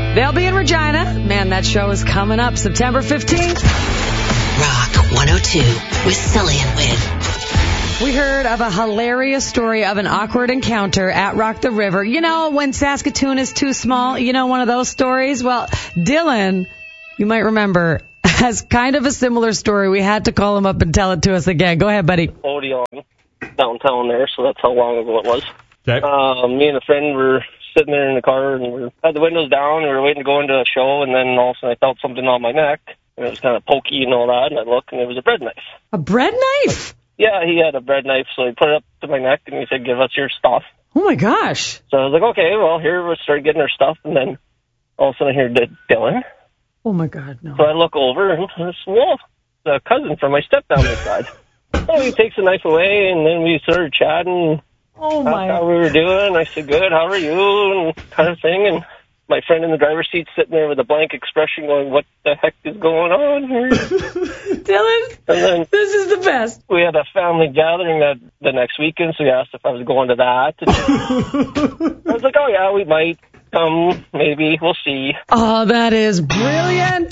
They'll be in Regina. Man, that show is coming up September 15th. Rock 102 with Sully and Win. We heard of a hilarious story of an awkward encounter at Rock the River. You know, when Saskatoon is too small, you know, one of those stories? Well, Dylan, you might remember, has kind of a similar story. We had to call him up and tell it to us again. Go ahead, buddy. Odeon, downtown there, so that's how long ago it was. Okay. Me and a friend were sitting there in the car, and we had the windows down, and we were waiting to go into a show, and then all of a sudden I felt something on my neck, and it was kind of pokey and all that, and I looked, and it was a bread knife. A bread knife? Yeah, he had a bread knife, so he put it up to my neck, and he said, give us your stuff. Oh, my gosh. So I was like, okay, well, here we started getting our stuff, and then all of a sudden I hear Dylan. Oh, my God, no. So I look over, and it's Wolf, the cousin from my stepfamily's side. So he takes the knife away, and then we started chatting. Oh, my. How we were doing. I said, good, how are you, and kind of thing, and my friend in the driver's seat sitting there with a blank expression going, what the heck is going on here? Dylan, And then this is the best. we had a family gathering the next weekend, so he asked if I was going to that. I was like, oh, yeah, we might come, maybe, we'll see. Oh, that is brilliant.